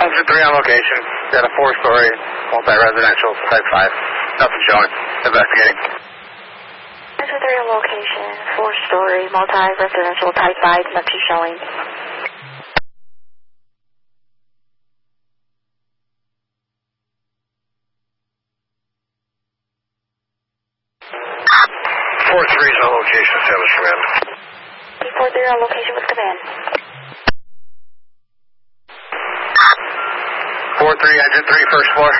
Engine 3 on location. Got a 4-story multi-residential type 5. Nothing showing. Investigating. Engine 3 on location. 4-story multi-residential type 5. Nothing showing. Is on location, establish command. 343 on location with command. 43, engine 3, first floor.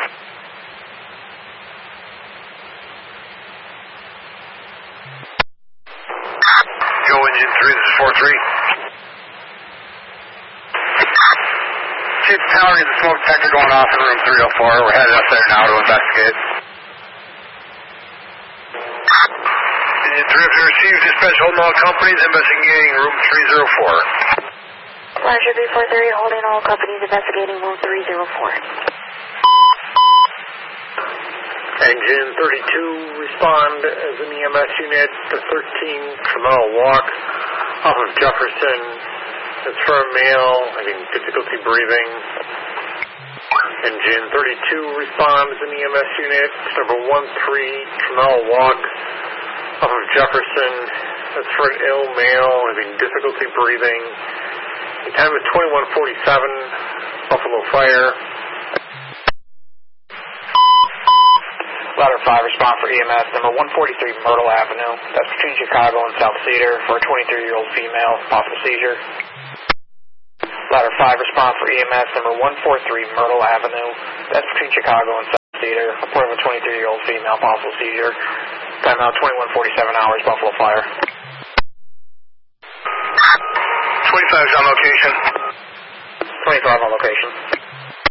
Go engine 3, this is 43. Chief Tower, get the smoke detector going off in room 304. We're headed up there now to investigate. Engine 3 received dispatch holding all companies, investigating room 304. Roger, 343 holding all companies, investigating room 304. Engine 32, respond as an EMS unit to 13 Tremel Walk off of Jefferson. It's for a male having difficulty breathing. Engine 32, respond as an EMS unit to number 13 Tremel Walk off of Jefferson. That's for an ill male having difficulty breathing. The time is 21:47, Buffalo Fire. Ladder 5, respond for EMS, number 143 Myrtle Avenue. That's between Chicago and South Cedar for a 23-year-old female, possible seizure. Ladder 5, respond for EMS, number 143 Myrtle Avenue. That's between Chicago and South Cedar. Report of a 23-year-old female, possible seizure. Time out 21:47 hours, Buffalo Fire. 25 is on location. 25 on location.